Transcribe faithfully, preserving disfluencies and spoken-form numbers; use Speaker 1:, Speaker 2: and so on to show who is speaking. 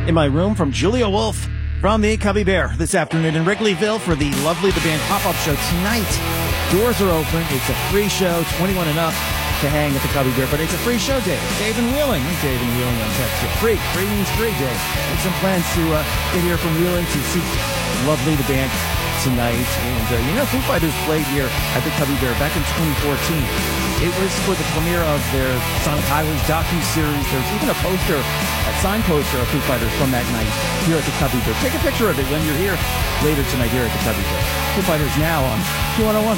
Speaker 1: in my room from Julia Wolf from the Cubby Bear this afternoon in Wrigleyville for the Lovely the Band pop-up show tonight. Doors are open. It's a free show, twenty-one and up to hang at the Cubby Bear, but it's a free show, Dave. Dave and Wheeling. Hey, Dave and Wheeling on text. Free. Free means free, Dave. Make some plans to uh, get here from Wheeling to see Lovely the Band tonight. And, uh, you know, Foo Fighters played here at the Cubby Bear back in twenty fourteen. It was for the premiere of their Sonic Highways docu-series. There's even a poster, a signed poster of Foo Fighters from that night here at the Cubby Bear. Take a picture of it when you're here later tonight here at the Cubby Bear. Foo Fighters now on Q one oh one.